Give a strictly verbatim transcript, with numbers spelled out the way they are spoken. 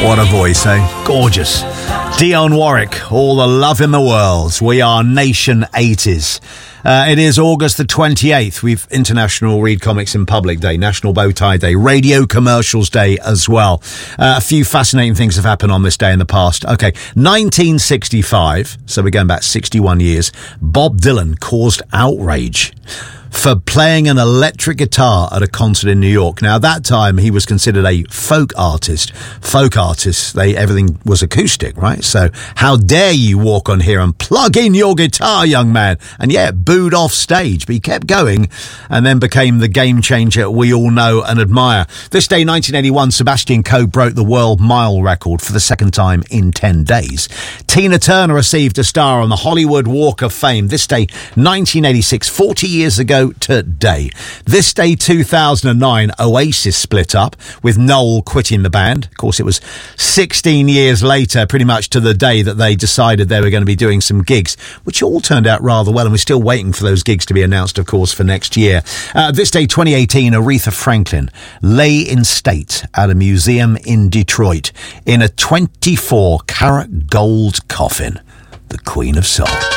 What a voice, eh? Gorgeous. Dionne Warwick, All the Love in the World. We are Nation eighties. Uh, it is August the twenty-eighth. We've International Read Comics in Public Day, National Bow Tie Day, Radio Commercials Day as well. Uh, a few fascinating things have happened on this day in the past. Okay, nineteen sixty-five, so we're going back sixty-one years, Bob Dylan caused outrage for playing an electric guitar at a concert in New York. Now, at that time, he was considered a folk artist. Folk artists, they everything was acoustic, right? So, how dare you walk on here and plug in your guitar, young man? And yeah, booed off stage, but he kept going and then became the game changer we all know and admire. This day, nineteen eighty-one, Sebastian Coe broke the world mile record for the second time in ten days. Tina Turner received a star on the Hollywood Walk of Fame. This day, nineteen eighty-six, forty years ago today. This day, two thousand nine, Oasis split up, with Noel quitting the band. Of course, it was sixteen years later, pretty much to the day, that they decided they were going to be doing some gigs, which all turned out rather well, and we're still waiting for those gigs to be announced, of course, for next year. Uh, this day, twenty eighteen, Aretha Franklin lay in state at a museum in Detroit in a twenty-four karat gold coffin, the Queen of Soul.